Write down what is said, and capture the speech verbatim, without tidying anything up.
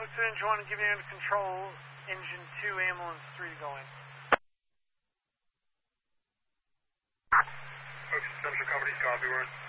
Lieutenant, you want to give me under control, engine two, ambulance three to go in. Ocean Central Company, copy, we're in.